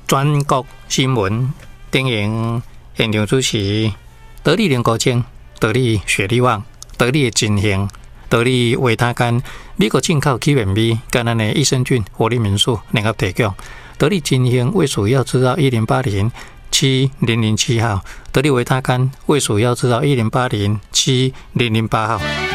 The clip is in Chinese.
全国新闻电影现场主持，得力联国精、得力雪力旺、得力金兴、得力维他干，美国进口起源米，跟咱的益生菌、活力民宿联合提供。得力金兴卫署要知道10807007号，得力维他干卫署要知道10807008号。